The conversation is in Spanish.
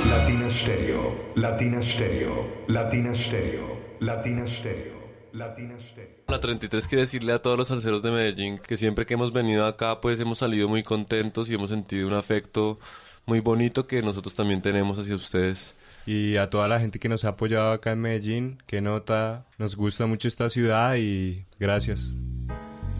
Latina Stereo, Latina Stereo, Latina Stereo, Latina Stereo, Latina Stereo. La 33 quiere decirle a todos los salseros de Medellín que siempre que hemos venido acá pues hemos salido muy contentos y hemos sentido un afecto muy bonito que nosotros también tenemos hacia ustedes. Y a toda la gente que nos ha apoyado acá en Medellín, qué nota, nos gusta mucho esta ciudad y gracias.